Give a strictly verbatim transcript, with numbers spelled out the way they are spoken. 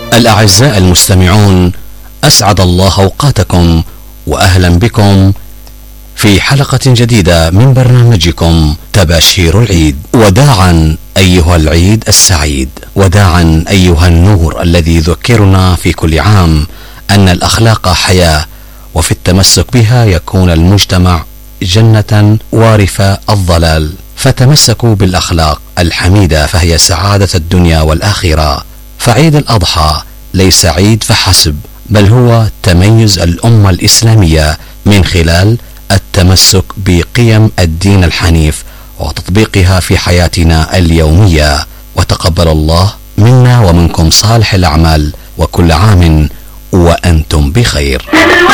الأعزاء المستمعون، أسعد الله أوقاتكم وأهلا بكم في حلقة جديدة من برنامجكم تباشير العيد. وداعا أيها العيد السعيد، وداعا أيها النور الذي يذكرنا في كل عام أن الأخلاق حياة، وفي التمسك بها يكون المجتمع جنة وارف الضلال. فتمسكوا بالأخلاق الحميدة فهي سعادة الدنيا والآخرة. فعيد الأضحى ليس عيد فحسب، بل هو تميز الأمة الإسلامية من خلال التمسك بقيم الدين الحنيف وتطبيقها في حياتنا اليومية. وتقبل الله منا ومنكم صالح الأعمال، وكل عام وأنتم بخير.